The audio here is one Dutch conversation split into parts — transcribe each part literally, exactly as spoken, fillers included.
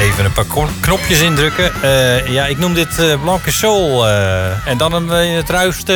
Even een paar knopjes indrukken. Uh, ja, ik noem dit uh, Blanke Soul. Uh, en dan een, in het ruiste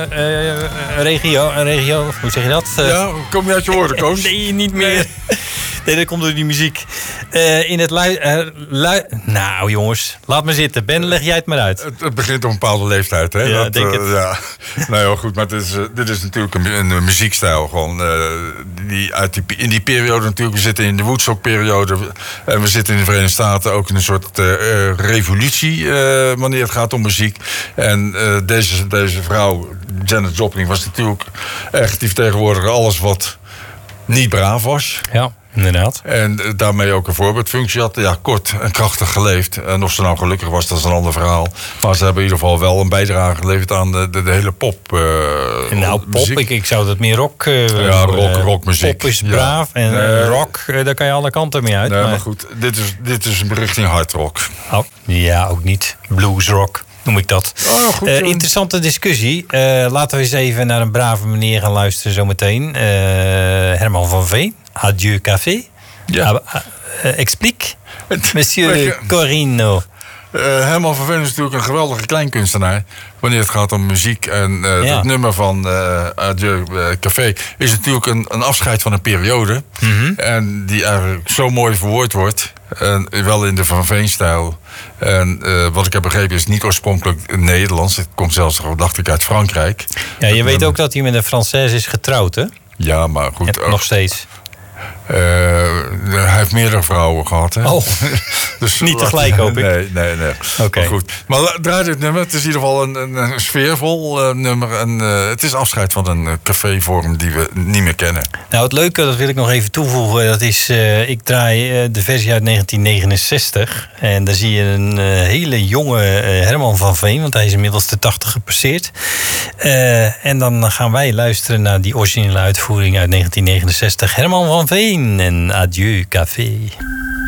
uh, regio, regio. Hoe zeg je dat? Uh, ja, kom je uit je woorden, Koos? Nee, niet meer. Nee, dat komt door die muziek. Uh, in het lui, uh, lui... Nou, jongens, laat me zitten. Ben, leg jij het maar uit. Het, het begint op een bepaalde leeftijd, hè? Ja, dat, denk uh, het. Ja. Nou ja, goed, maar dit is, uh, dit is natuurlijk een, een muziekstijl. Gewoon, uh, die uit die, in die periode natuurlijk, we zitten in de Woodstock-periode. En we zitten in de Verenigde Staten ook in een soort uh, revolutie, uh, wanneer het gaat om muziek. En uh, deze, deze vrouw, Janis Joplin, was natuurlijk echt die vertegenwoordigde alles wat niet braaf was. Ja. Inderdaad. En daarmee ook een voorbeeldfunctie had. Ja, kort en krachtig geleefd. En of ze nou gelukkig was, dat is een ander verhaal. Maar ze hebben in ieder geval wel een bijdrage geleverd aan de, de, de hele pop. Uh, nou, pop, ik, ik zou dat meer rock. Uh, ja, rock, rockmuziek. Pop is braaf ja. en nee. rock, uh, daar kan je alle kanten mee uit. Nee, maar, maar goed, dit is, dit is een richting hard rock. Oh, ja, ook niet. Blues rock. Noem ik dat. Oh, goed, uh, interessante discussie. Uh, laten we eens even naar een brave meneer gaan luisteren zometeen. Uh, Herman van Veen. Adieu Café. Ja. Uh, uh, explique. Monsieur je, Corino. Uh, Herman van Veen is natuurlijk een geweldige kleinkunstenaar. Wanneer het gaat om muziek. En uh, ja. het nummer van uh, Adieu uh, Café is natuurlijk een, een afscheid van een periode. Mm-hmm. En die eigenlijk zo mooi verwoord wordt. En wel in de Van Veen-stijl. En uh, wat ik heb begrepen is niet oorspronkelijk Nederlands. Het komt zelfs, dacht ik, uit Frankrijk. Ja, je dat weet nummer. ook dat hij met een Française is getrouwd, hè? Ja, maar goed. Ja, nog steeds. Uh, hij heeft meerdere vrouwen gehad. Hè? Oh, dus niet tegelijk hoop ik. Nee, nee, nee. Oké. Okay. Goed. Maar draai dit nummer. Het is in ieder geval een, een, een sfeervol uh, nummer. En uh, het is afscheid van een uh, cafévorm die we niet meer kennen. Nou, het leuke, dat wil ik nog even toevoegen. Dat is, uh, ik draai uh, de versie uit negentien negenenzestig. En daar zie je een uh, hele jonge uh, Herman van Veen. Want hij is inmiddels de tachtig gepasseerd. Uh, en dan gaan wij luisteren naar die originele uitvoering uit negentien negenenzestig. Herman van Veen en Adieu Café.